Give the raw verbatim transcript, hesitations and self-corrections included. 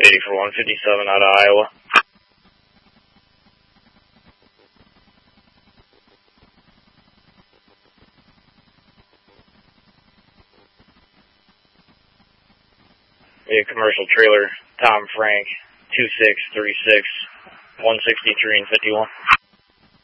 eighty for one fifty-seven out of Iowa. A commercial trailer, Tom Frank, two six three six, one sixty-three and fifty-one.